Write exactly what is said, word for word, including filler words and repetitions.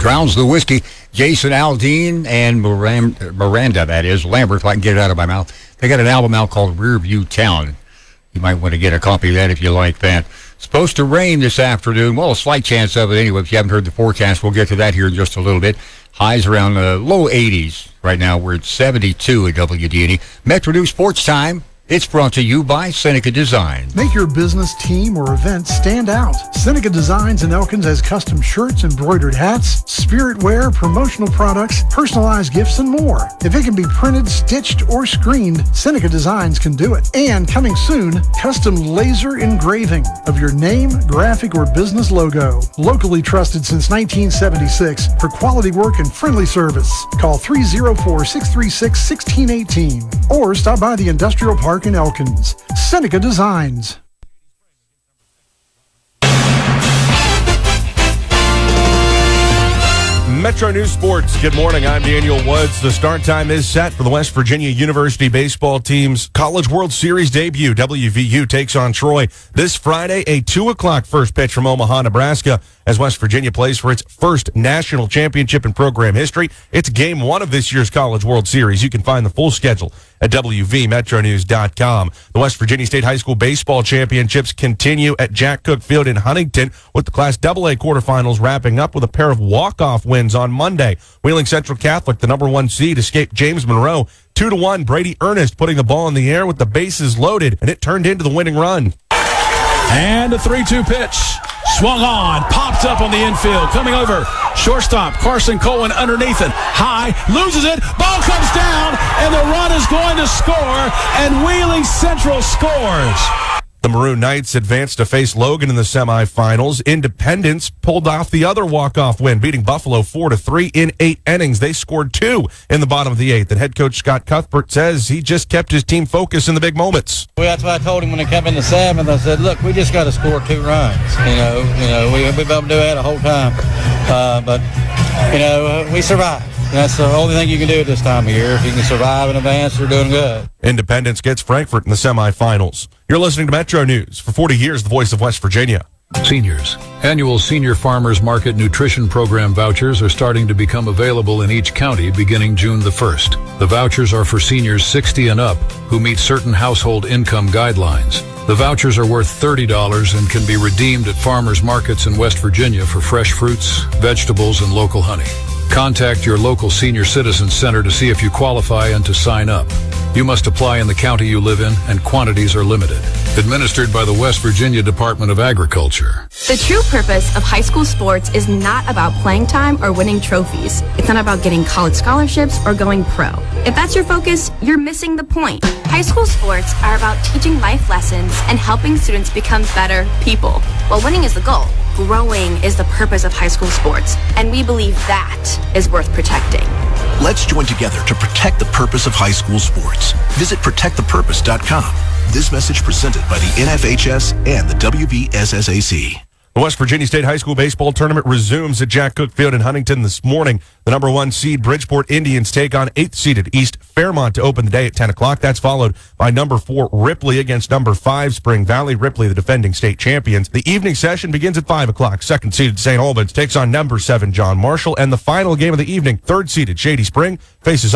drowns the whiskey. Jason Aldean and Miranda, Miranda, that is, Lambert, if I can get it out of my mouth. They got an album out called Rearview Town. You might want to get a copy of that if you like that. Supposed to rain this afternoon. Well, a slight chance of it anyway. If you haven't heard the forecast, we'll get to that here in just a little bit. Highs around the low eighties. Right now, we're at seventy-two at W D N E. Metro News Sports Time. It's brought to you by Seneca Design. Make your business, team, or event stand out. Seneca Designs in Elkins has custom shirts, embroidered hats, spirit wear, promotional products, personalized gifts, and more. If it can be printed, stitched, or screened, Seneca Designs can do it. And coming soon, custom laser engraving of your name, graphic, or business logo. Locally trusted since nineteen seventy-six for quality work and friendly service. Call three oh four, six three six, one six one eight or stop by the Industrial Park in Elkins. Seneca Designs. Metro News Sports. Good morning. I'm Daniel Woods. The start time is set for the West Virginia University baseball team's College World Series debut. W V U takes on Troy this Friday, a two o'clock first pitch from Omaha, Nebraska, as West Virginia plays for its first national championship in program history. It's game one of this year's College World Series. You can find the full schedule at W V metro news dot com. The West Virginia State High School Baseball Championships continue at Jack Cook Field in Huntington, with the Class double A quarterfinals wrapping up with a pair of walk-off wins on Monday. Wheeling Central Catholic, the number one seed, escaped James Monroe two to one. Brady Ernest putting the ball in the air with the bases loaded, and it turned into the winning run. And a three two pitch. Swung on, popped up on the infield, coming over. Shortstop, Carson Cohen underneath it. High, loses it, ball comes down, and the run is going to score, and Wheeling Central scores. The Maroon Knights advanced to face Logan in the semifinals. Independence pulled off the other walk-off win, beating Buffalo four to three in eight innings. They scored two in the bottom of the eighth, and head coach Scott Cuthbert says he just kept his team focused in the big moments. Well, that's what I told him when they come in the seventh. I said, look, we just got to score two runs. You know, you know, we, we've been able to do that the whole time. Uh, but, you know, we survived. That's the only thing you can do at this time of year. If you can survive in advance, you're doing good. Independence gets Frankfort in the semifinals. You're listening to Metro News. For forty years, the voice of West Virginia. Seniors. Annual Senior Farmers Market Nutrition Program vouchers are starting to become available in each county beginning June the first. The vouchers are for seniors sixty and up who meet certain household income guidelines. The vouchers are worth thirty dollars and can be redeemed at farmers markets in West Virginia for fresh fruits, vegetables, and local honey. Contact your local senior citizen center to see if you qualify and to sign up. You must apply in the county you live in, and quantities are limited. Administered by the West Virginia Department of Agriculture. The true purpose of high school sports is not about playing time or winning trophies. It's not about getting college scholarships or going pro. If that's your focus, you're missing the point. High school sports are about teaching life lessons and helping students become better people. While winning is the goal, growing is the purpose of high school sports, and we believe that is worth protecting. Let's join together to protect the purpose of high school sports. Visit protect the purpose dot com. This message presented by the N F H S and the W V S S A C. The West Virginia State High School Baseball Tournament resumes at Jack Cook Field in Huntington this morning. The number one seed Bridgeport Indians take on eighth seeded East Fairmont to open the day at ten o'clock. That's followed by number four Ripley against number five Spring Valley. Ripley, the defending state champions. The evening session begins at five o'clock. Second seeded Saint Albans takes on number seven John Marshall. And the final game of the evening, third seeded Shady Spring faces